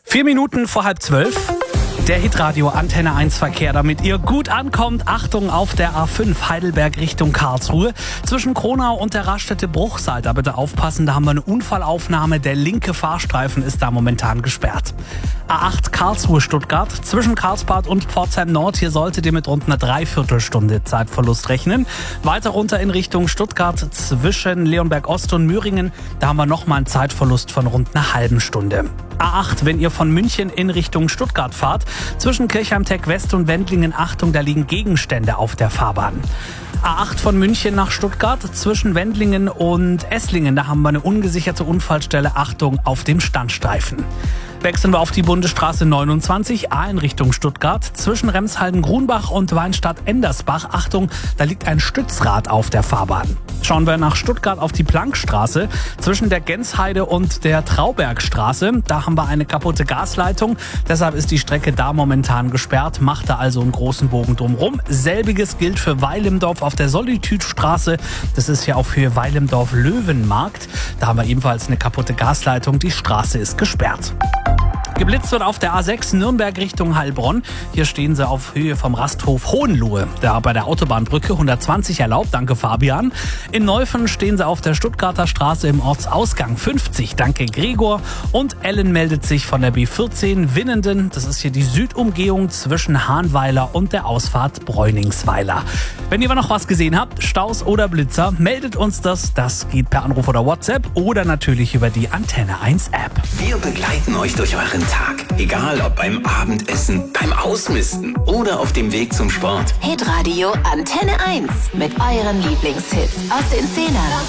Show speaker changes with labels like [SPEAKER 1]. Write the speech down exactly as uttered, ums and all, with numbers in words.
[SPEAKER 1] Vier Minuten vor halb zwölf. Der Hitradio Antenne eins Verkehr, damit ihr gut ankommt. Achtung auf der A fünf Heidelberg Richtung Karlsruhe. Zwischen Kronau und der Raststätte Bruchsal, da bitte aufpassen, da haben wir eine Unfallaufnahme. Der linke Fahrstreifen ist da momentan gesperrt. A acht Karlsruhe Stuttgart. Zwischen Karlsbad und Pforzheim Nord, hier solltet ihr mit rund einer Dreiviertelstunde Zeitverlust rechnen. Weiter runter in Richtung Stuttgart zwischen Leonberg Ost und Müringen, da haben wir nochmal einen Zeitverlust von rund einer halben Stunde. A acht, wenn ihr von München in Richtung Stuttgart fahrt, zwischen Kirchheim-Tech West und Wendlingen, Achtung, da liegen Gegenstände auf der Fahrbahn. A acht von München nach Stuttgart, zwischen Wendlingen und Esslingen, da haben wir eine ungesicherte Unfallstelle, Achtung auf dem Standstreifen. Wechseln wir auf die Bundesstraße neunundzwanzig, A in Richtung Stuttgart, zwischen Remshalden-Grunbach und Weinstadt-Endersbach, Achtung, da liegt ein Stützrad auf der Fahrbahn. Schauen wir nach Stuttgart auf die Plankstraße, zwischen der Gensheide und der Traubergstraße, da haben wir eine kaputte Gasleitung, deshalb ist die Strecke da momentan gesperrt, macht da also einen großen Bogen drumherum. Selbiges gilt für Weilimdorf auf der Solitudestraße, das ist ja auf Höhe Weilimdorf-Löwenmarkt, da haben wir ebenfalls eine kaputte Gasleitung, die Straße ist gesperrt. Geblitzt wird auf der A sechs Nürnberg Richtung Heilbronn. Hier stehen sie auf Höhe vom Rasthof Hohenlohe. Da bei der Autobahnbrücke hundertzwanzig erlaubt, danke Fabian. In Neufen stehen sie auf der Stuttgarter Straße im Ortsausgang fünfzig, danke Gregor. Und Ellen meldet sich von der B vierzehn Winnenden. Das ist hier die Südumgehung zwischen Hahnweiler und der Ausfahrt Bräuningsweiler. Wenn ihr aber noch was gesehen habt, Staus oder Blitzer, meldet uns das. Das geht per Anruf oder WhatsApp oder natürlich über die Antenne eins App.
[SPEAKER 2] Wir begleiten euch durch euren Tag. Egal ob beim Abendessen, beim Ausmisten oder auf dem Weg zum Sport.
[SPEAKER 3] Hitradio Antenne eins mit euren Lieblingshits aus den Zehnern.